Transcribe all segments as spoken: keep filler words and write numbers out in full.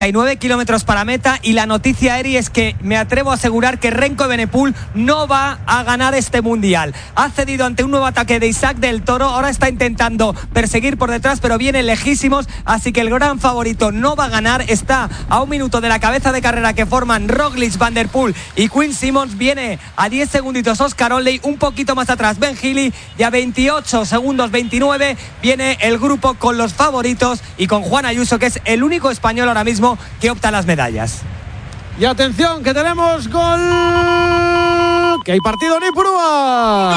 nueve kilómetros para meta, y la noticia, Eri, es que me atrevo a asegurar que Remco Evenepoel no va a ganar este mundial. Ha cedido ante un nuevo ataque de Isaac del Toro, ahora está intentando perseguir por detrás, pero viene lejísimos, así que el gran favorito no va a ganar. Está a un minuto de la cabeza de carrera que forman Roglic, Van der Poel y Quinn Simmons. Viene a diez segunditos Oscar Oley, un poquito más atrás Ben Healy, y a veintiocho segundos, veintinueve, viene el grupo con los favoritos y con Juan Ayuso, que es el único español ahora mismo que opta a las medallas. Y atención, que tenemos gol, que hay partido en Ipurúa.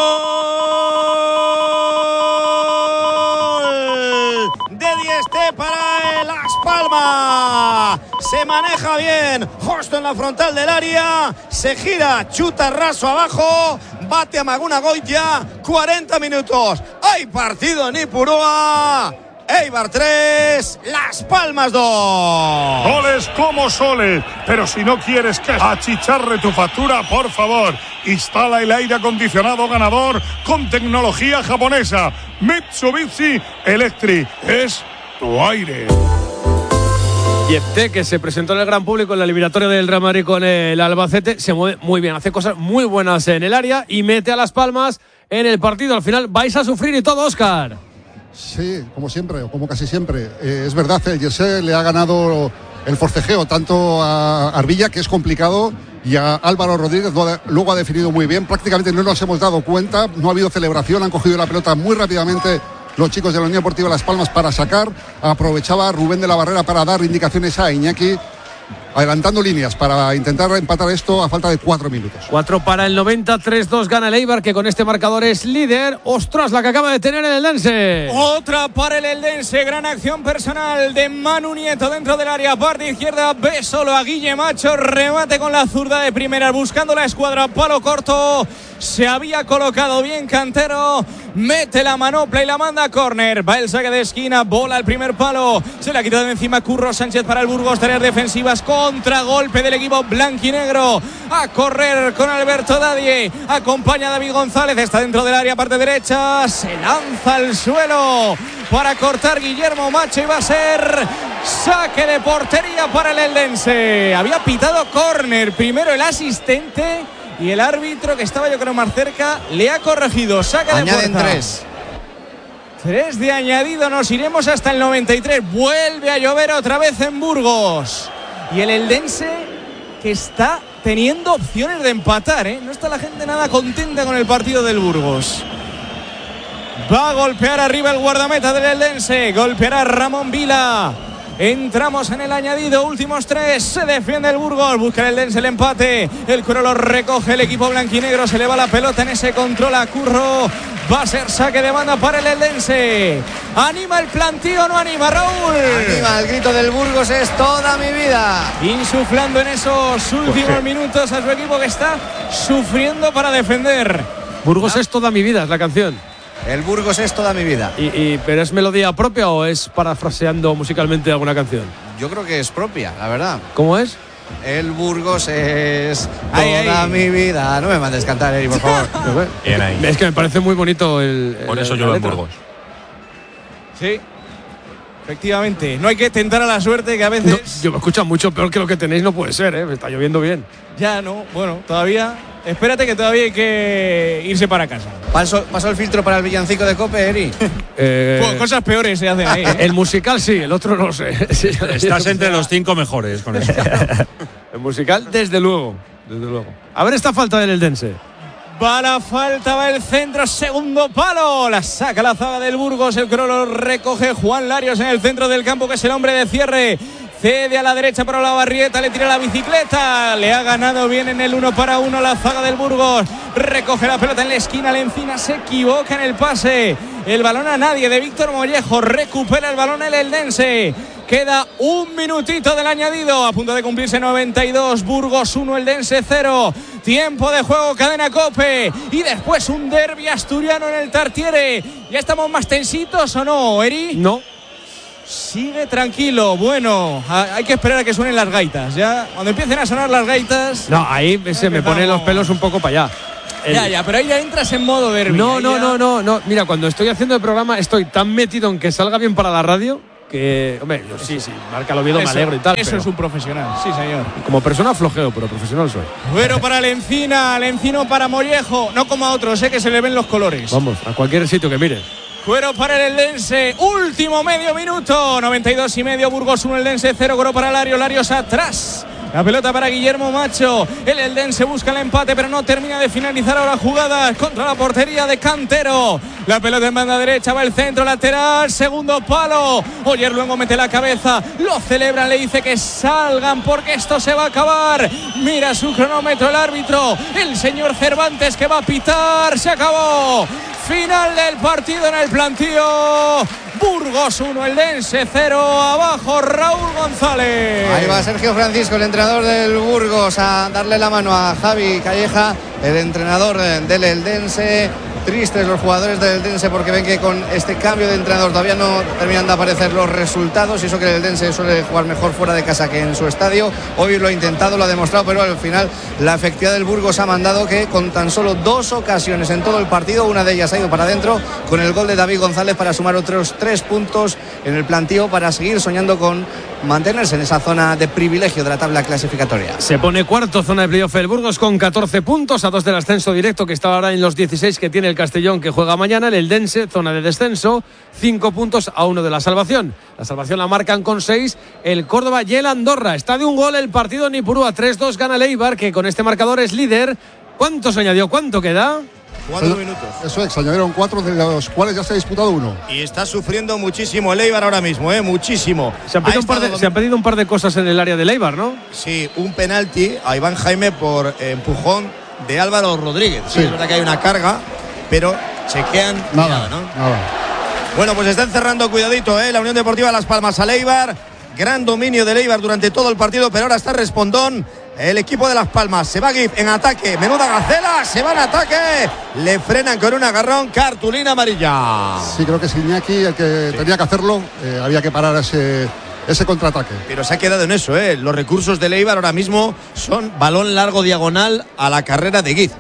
¡Gol de Dieste para el Las Palmas! Se maneja bien, justo en la frontal del área, se gira, chuta raso abajo, bate a Maguna Goitia. Cuarenta minutos, hay partido en Ipurúa. Eibar tres, Las Palmas dos. Goles como soles, pero si no quieres que achicharre tu factura, por favor, instala el aire acondicionado ganador con tecnología japonesa. Mitsubishi Electric es tu aire. Yepte, que se presentó en el gran público en la eliminatoria del Real Madrid con el Albacete, se mueve muy bien, hace cosas muy buenas en el área y mete a Las Palmas en el partido. Al final vais a sufrir y todo, Óscar. Sí, como siempre, o como casi siempre. Eh, es verdad, el Jesse le ha ganado el forcejeo tanto a Arbilla, que es complicado, y a Álvaro Rodríguez luego ha definido muy bien. Prácticamente no nos hemos dado cuenta, no ha habido celebración, han cogido la pelota muy rápidamente los chicos de la Unión Deportiva Las Palmas para sacar. Aprovechaba Rubén de la Barrera para dar indicaciones a Iñaki, adelantando líneas para intentar empatar esto a falta de cuatro minutos. Cuatro para el noventa, tres dos gana el Eibar, que con este marcador es líder. ¡Ostras, la que acaba de tener el Eldense! Otra para el Eldense, gran acción personal de Manu Nieto dentro del área, parte izquierda, ve solo a Guille Macho, remate con la zurda de primera, buscando la escuadra, palo corto, se había colocado bien Cantero, mete la manopla y la manda a córner, va el saque de esquina, bola al primer palo, se la ha quitado de encima Curro Sánchez para el Burgos, tareas defensivas, contragolpe del equipo blanquinegro, a correr con Alberto Dadie, acompaña a David González, está dentro del área, parte derecha, se lanza al suelo para cortar Guillermo Macho y va a ser saque de portería para el Eldense. Había pitado córner primero el asistente y el árbitro, que estaba yo creo más cerca, le ha corregido. Saque de Añaden puerta. tres. Tres de añadido, nos iremos hasta el noventa y tres. Vuelve a llover otra vez en Burgos. Y el Eldense, que está teniendo opciones de empatar, ¿eh? No está la gente nada contenta con el partido del Burgos. Va a golpear arriba el guardameta del Eldense. Golpeará Ramón Vila. Entramos en el añadido, últimos tres, se defiende el Burgos, busca el Eldense el empate, el Curro lo recoge el equipo blanquinegro, se le va la pelota en ese control a Curro, va a ser saque de banda para el Eldense. ¿Anima el plantío o no anima, Raúl? Anima, el grito del Burgos es toda mi vida. Insuflando en esos últimos minutos a su equipo, que está sufriendo para defender. Burgos es toda mi vida, es la canción. El Burgos es toda mi vida. ¿Y, y, ¿Pero es melodía propia o es parafraseando musicalmente alguna canción? Yo creo que es propia, la verdad. ¿Cómo es? El Burgos es ay, toda ay. mi vida. No me mandes cantar, Eri, por favor. Bien ahí. Es que me parece muy bonito el. Por el, eso el, yo la en letra. Burgos. Sí, efectivamente. No hay que tentar a la suerte, que a veces. No, yo me escucho mucho peor que lo que tenéis, no puede ser, ¿eh? Me está lloviendo bien. Ya no, bueno, todavía. Espérate, que todavía hay que irse para casa. Paso, paso el filtro para el villancico de Cope, Eri. Eh, Bueno, cosas peores se hacen ahí, ¿eh? el musical sí, el otro no sé. Sí, Estás entre los cinco mejores con eso. el musical, desde luego. Desde luego. A ver esta falta del Eldense. Va la falta, va el centro, segundo palo. La saca la zaga del Burgos. El Crollo recoge Juan Larios en el centro del campo, que es el hombre de cierre. Cede a la derecha para la Barrieta, le tira la bicicleta, le ha ganado bien en el uno para uno la zaga del Burgos, recoge la pelota en la esquina, Lencina se equivoca en el pase, el balón a nadie de Víctor Mollejo, recupera el balón el Eldense, queda un minutito del añadido, a punto de cumplirse noventa y dos, Burgos uno, Eldense cero, tiempo de juego, cadena Cope, y después un derbi asturiano en el Tartiere. ¿Ya estamos más tensitos o no, Eri? No. Sigue tranquilo, bueno, hay que esperar a que suenen las gaitas. Ya cuando empiecen a sonar las gaitas. No, ahí se me ponen los pelos un poco para allá. El... Ya, ya, pero ahí ya entras en modo derbi. No, no, ya... no, no, no. Mira, cuando estoy haciendo el programa estoy tan metido en que salga bien para la radio que, hombre, yo sí, sí, marca el Oviedo, me alegro y tal. Eso pero es un profesional, sí, señor. como persona flojeo, pero profesional soy. Cuero para el Encina, el Encino para Mollejo, no como a otros, sé que se le ven los colores. Vamos, a cualquier sitio que mire. Cuero para el Eldense, último medio minuto, noventa y dos y medio, Burgos uno, Eldense cero, Cuero para Larios, Larios atrás. La pelota para Guillermo Macho. El Eldense busca el empate, pero no termina de finalizar ahora jugadas contra la portería de Cantero. La pelota en banda derecha, va el centro lateral, segundo palo. Oyer luego mete la cabeza, lo celebran, le dice que salgan porque esto se va a acabar. Mira su cronómetro el árbitro, el señor Cervantes, que va a pitar. Se acabó. Final del partido en el plantío. Burgos uno, Eldense cero. Abajo Raúl González. Ahí va Sergio Francisco, el entrenador del Burgos, a darle la mano a Javi Calleja, el entrenador del Eldense. Tristes los jugadores del Eldense porque ven que con este cambio de entrenador todavía no terminan de aparecer los resultados, y eso que el Eldense suele jugar mejor fuera de casa que en su estadio. Hoy lo ha intentado, lo ha demostrado, pero al final la efectividad del Burgos ha mandado que con tan solo dos ocasiones en todo el partido, una de ellas ha ido para adentro, con el gol de David González, para sumar otros tres puntos en el plantío para seguir soñando con mantenerse en esa zona de privilegio de la tabla clasificatoria. Se pone cuarto, zona de playoff el Burgos con catorce puntos, a dos del ascenso directo, que está ahora en los dieciséis que tiene el Castellón, que juega mañana. El Eldense, zona de descenso, cinco puntos a uno de la salvación. La salvación la marcan con seis el Córdoba y el Andorra. Está de un gol el partido en Ipurúa, tres dos gana el Eibar, que con este marcador es líder. ¿Cuánto se añadió? ¿Cuánto queda? Cuatro minutos. Eso es, se añadieron cuatro, de los cuales ya se ha disputado uno. Y está sufriendo muchísimo el Eibar ahora mismo, ¿eh? Muchísimo. Se han, pedido un par de, se han pedido un par de cosas en el área del Eibar, ¿no? Sí, un penalti a Iván Jaime por empujón de Álvaro Rodríguez. Sí, Sí. es verdad que hay una carga, pero chequean Nada, nada, ¿no? nada. Bueno, pues está encerrando, cuidadito, ¿eh? La Unión Deportiva Las Palmas al Eibar. Gran dominio del Eibar durante todo el partido, pero ahora está respondón el equipo de Las Palmas. Se va Gif en ataque, menuda gacela, se va en ataque, le frenan con un agarrón, cartulina amarilla. Sí, creo que es Iñaki el que sí. tenía que hacerlo, eh, había que parar ese, ese contraataque. Pero se ha quedado en eso, ¿eh? Los recursos del Eibar ahora mismo son balón largo diagonal a la carrera de Gif.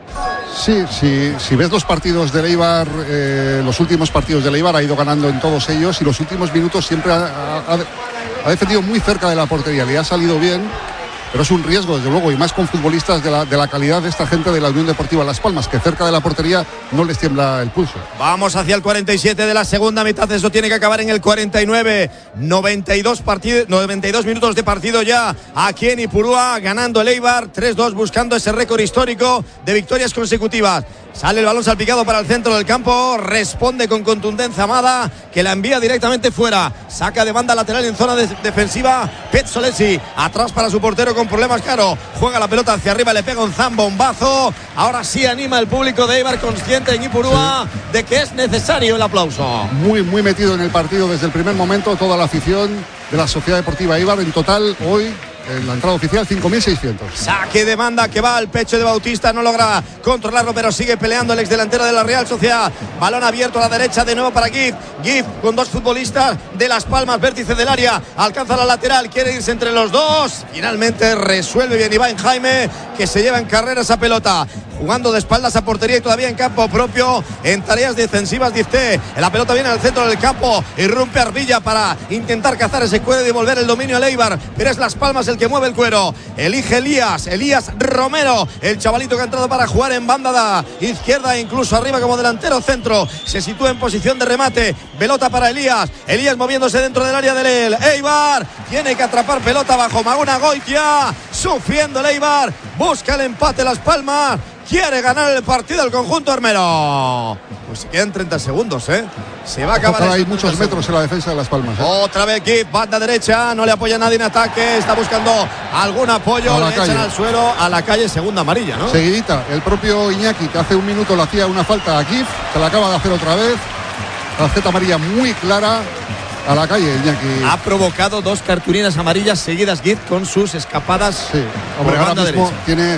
Sí, sí, si ves los partidos del Eibar, eh, los últimos partidos del Eibar ha ido ganando en todos ellos, y los últimos minutos siempre ha, ha, ha defendido muy cerca de la portería, le ha salido bien, pero es un riesgo, desde luego, y más con futbolistas de la, de la calidad de esta gente de la Unión Deportiva Las Palmas, que cerca de la portería no les tiembla el pulso. Vamos hacia el cuarenta y siete de la segunda mitad, eso tiene que acabar en el cuarenta y nueve. noventa y dos, partido, noventa y dos minutos de partido ya aquí en Ipurúa, ganando el Eibar tres dos, buscando ese récord histórico de victorias consecutivas. Sale el balón salpicado para el centro del campo, responde con contundencia Amada, que la envía directamente fuera, saca de banda lateral en zona de defensiva Pezzolesi, atrás para su portero con problemas, claro, juega la pelota hacia arriba, le pega un zambombazo. Ahora sí anima el público de Eibar, consciente en Ipurúa sí. de que es necesario el aplauso. Muy, muy metido en el partido desde el primer momento toda la afición de la Sociedad Deportiva Eibar. En total hoy, en la entrada oficial, cinco mil seiscientos. Saque de banda que va al pecho de Bautista, no logra controlarlo, pero sigue peleando el ex delantero de la Real Sociedad. Balón abierto a la derecha de nuevo para Gif. Gif con dos futbolistas de Las Palmas, vértice del área, alcanza la lateral, quiere irse entre los dos. Finalmente resuelve bien Iván Jaime, que se lleva en carrera esa pelota. Jugando de espaldas a portería y todavía en campo propio, en tareas defensivas, dice. La pelota viene al centro del campo, irrumpe Arbilla para intentar cazar ese cuero y devolver el dominio al Eibar, pero es Las Palmas el que mueve el cuero. Elige Elías, Elías Romero, el chavalito que ha entrado para jugar en banda izquierda, incluso arriba como delantero centro. Se sitúa en posición de remate. Pelota para Elías, Elías moviéndose dentro del área del Eibar. Tiene que atrapar pelota bajo Maguna Goitia, sufriendo el Eibar, busca el empate Las Palmas. Quiere ganar el partido el conjunto armero. Pues se quedan treinta segundos, ¿eh? Se va a acabar. Hay muchos metros en la defensa de Las Palmas, ¿eh? Otra vez Gif, banda derecha, no le apoya nadie en ataque, está buscando algún apoyo, le echan al suelo, a la calle, segunda amarilla, ¿no? Seguidita, el propio Iñaki, que hace un minuto le hacía una falta a Gif, se la acaba de hacer otra vez. Tarjeta amarilla muy clara a la calle, Iñaki. Ha provocado dos cartulinas amarillas seguidas Gif con sus escapadas. Sí, hombre, ahora mismo derecha. tiene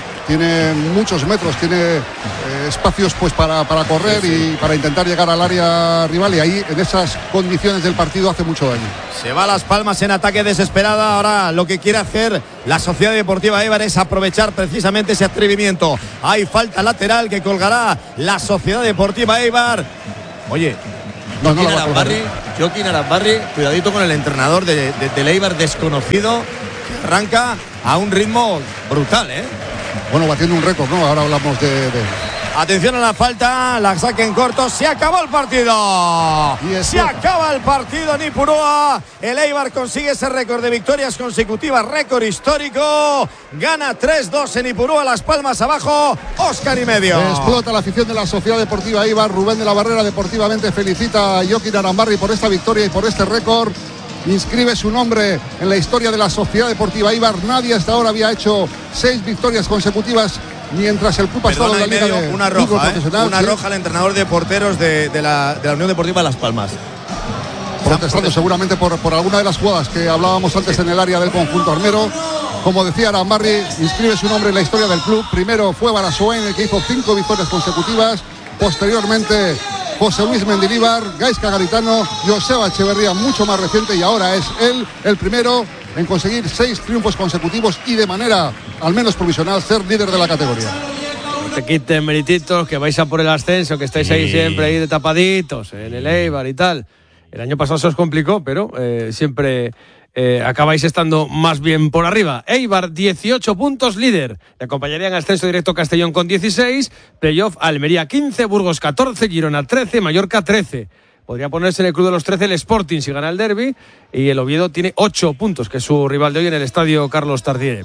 tiene muchos metros, tiene eh, espacios pues para, para correr sí, sí. y para intentar llegar al área rival, y ahí en esas condiciones del partido hace mucho daño. Se va Las Palmas en ataque desesperada. Ahora lo que quiere hacer la Sociedad Deportiva Eibar es aprovechar precisamente ese atrevimiento. Hay falta lateral que colgará la Sociedad Deportiva Eibar. Oye, No, no Joaquín la va a colgar. Arambarri, Joaquín Arambarri, cuidadito con el entrenador de, de, de Eibar desconocido, que arranca a un ritmo brutal, ¿eh? Bueno, batiendo un récord, ¿no? Ahora hablamos de... de... Atención a la falta, la saque en corto, se acabó el partido. Se acaba el partido en Ipurúa. El Eibar consigue ese récord de victorias consecutivas, récord histórico. Gana tres dos en Ipurúa, Las Palmas abajo, Óscar y medio. Explota la afición de la Sociedad Deportiva Eibar. Rubén de la Barrera deportivamente felicita a Joaquín Arambarri por esta victoria y por este récord. Inscribe su nombre en la historia de la Sociedad Deportiva Eibar. Nadie hasta ahora había hecho seis victorias consecutivas mientras el club ha estado en la Liga de una roja, ¿eh? Una ¿sí? roja al entrenador de porteros de, de, la, de la Unión Deportiva Las Palmas. Protestando seguramente por, por alguna de las jugadas que hablábamos antes en el área del conjunto armero. Como decía Arambarri, inscribe su nombre en la historia del club. Primero fue Barasoen, el que hizo cinco victorias consecutivas. Posteriormente José Luis Mendilíbar, Gaizka Garitano, Joseba Echeverría, mucho más reciente, y ahora es él el primero en conseguir seis triunfos consecutivos y de manera al menos provisional ser líder de la categoría. No te quiten merititos, que vais a por el ascenso, que estáis sí. ahí siempre ahí de tapaditos en el Eibar y tal. El año pasado se os complicó, pero eh, siempre eh, acabáis estando más bien por arriba. Eibar, dieciocho puntos, líder. Le acompañarían ascenso directo Castellón con dieciséis, playoff Almería quince, Burgos catorce, Girona trece, Mallorca trece. Podría ponerse en el club de los trece el Sporting si gana el derbi, y el Oviedo tiene ocho puntos, que es su rival de hoy en el estadio Carlos Tartiere.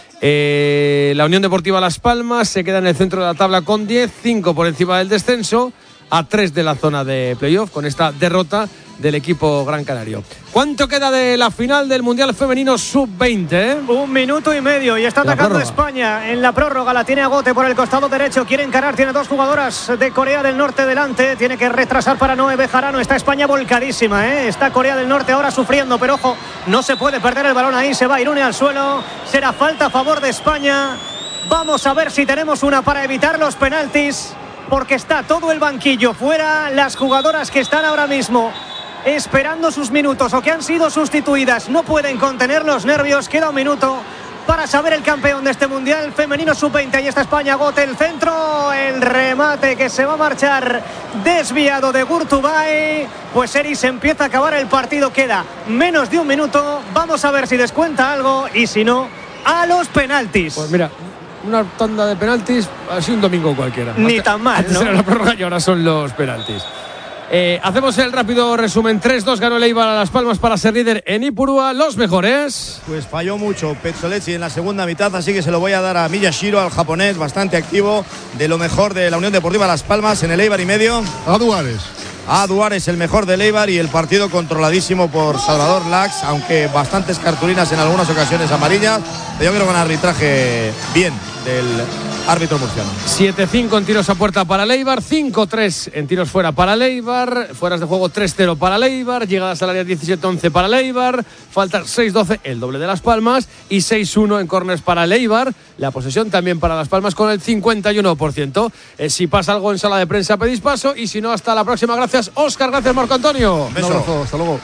Eh, la Unión Deportiva Las Palmas se queda en el centro de la tabla con diez, cinco por encima del descenso, a tres de la zona de playoff con esta derrota del equipo gran canario. ¿Cuánto queda de la final del Mundial Femenino sub veinte? Eh? Un minuto y medio y está atacando España en la prórroga. La tiene Agote por el costado derecho. Quiere encarar, tiene dos jugadoras de Corea del Norte delante. Tiene que retrasar para Noé Bejarano. Está España volcadísima, ¿eh? Está Corea del Norte ahora sufriendo, pero ojo, no se puede perder el balón ahí. Se va Irune al suelo. Será falta a favor de España. Vamos a ver si tenemos una para evitar los penaltis, porque está todo el banquillo fuera. Las jugadoras que están ahora mismo esperando sus minutos o que han sido sustituidas no pueden contener los nervios. Queda un minuto para saber el campeón de este Mundial Femenino sub veinte. Ahí está España, Agote, el centro, el remate que se va a marchar desviado de Gurtubay. Pues Eri, se empieza a acabar el partido, queda menos de un minuto. Vamos a ver si descuenta algo y si no, a los penaltis. Pues mira, una tanda de penaltis, así un domingo cualquiera. Ni tan mal, antes ¿no? Era la prórroga y ahora son los penaltis. Eh, hacemos el rápido resumen. tres dos ganó el Eibar a Las Palmas para ser líder en Ipurúa. Los mejores. Pues falló mucho Petsolechi en la segunda mitad, así que se lo voy a dar a Miyashiro, al japonés, bastante activo, de lo mejor de la Unión Deportiva Las Palmas en el Eibar y medio. A Duares. A Duares, el mejor del Eibar, y el partido controladísimo por Salvador Lax, aunque bastantes cartulinas en algunas ocasiones amarillas. Yo creo que un arbitraje bien del árbitro murciano. siete cinco en tiros a puerta para el Eibar, cinco tres en tiros fuera para el Eibar, fueras de juego tres cero para el Eibar, llegadas al área diecisiete once para el Eibar, faltas seis doce, el doble de Las Palmas, y seis uno en córners para el Eibar. La posesión también para Las Palmas con el cincuenta y uno por ciento. Eh, si pasa algo en sala de prensa pedís paso, y si no, hasta la próxima. Gracias Óscar, gracias Marco Antonio. Un abrazo, hasta luego.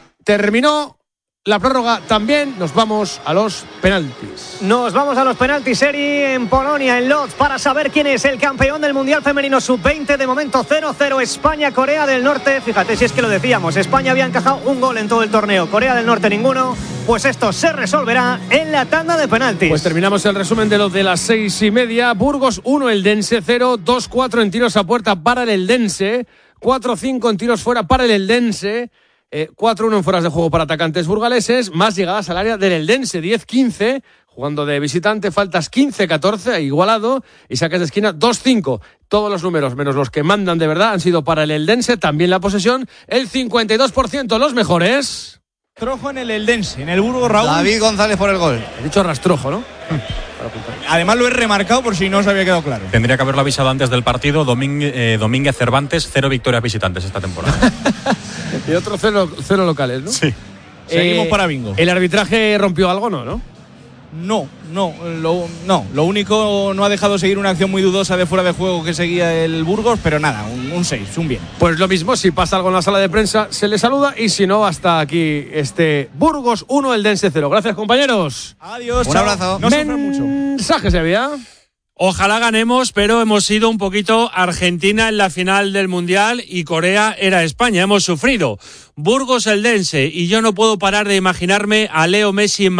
Terminó la prórroga también, nos vamos a los penaltis. Nos vamos a los penaltis, Eri, en Polonia, en Lodz, para saber quién es el campeón del Mundial Femenino sub veinte. De momento cero cero España, Corea del Norte. Fíjate si es que lo decíamos, España había encajado un gol en todo el torneo, Corea del Norte ninguno. Pues esto se resolverá en la tanda de penaltis. Pues terminamos el resumen de los de las seis y media. Burgos uno, Eldense cero, dos cuatro en tiros a puerta para el Eldense, cuatro cinco en tiros fuera para el Eldense. Eh, cuatro uno en fueras de juego para atacantes burgaleses, más llegadas al área del Eldense, diez quince, jugando de visitante, faltas quince catorce, igualado, y saques de esquina dos cinco. Todos los números, menos los que mandan de verdad, han sido para el Eldense, también la posesión, el cincuenta y dos por ciento, los mejores. Rastrojo en el Eldense, en el Burgos, Raúl. David González por el gol. He dicho rastrojo, ¿no? Además lo he remarcado por si no os había quedado claro. Tendría que haberlo avisado antes del partido. Domínguez, eh, Domínguez Cervantes, cero victorias visitantes esta temporada. Y otros cero, cero locales, ¿no? Sí. Seguimos Eh, para bingo. ¿El arbitraje rompió algo, no, no? No, no lo, no, lo único, no ha dejado seguir una acción muy dudosa de fuera de juego que seguía el Burgos, pero nada, un seis, un, un bien. Pues lo mismo, si pasa algo en la sala de prensa, se le saluda, y si no, hasta aquí este Burgos uno, Eldense cero. Gracias, compañeros. Adiós, un chao. abrazo. No sufran mucho. Mensajes, Sevilla. Ojalá ganemos, pero hemos sido un poquito Argentina en la final del Mundial y Corea era España. Hemos sufrido. Burgos Eldense, y yo no puedo parar de imaginarme a Leo Messi en